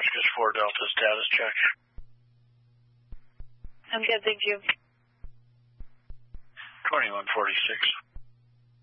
Oscars 4 Delta status check. I'm good, thank you. 2146.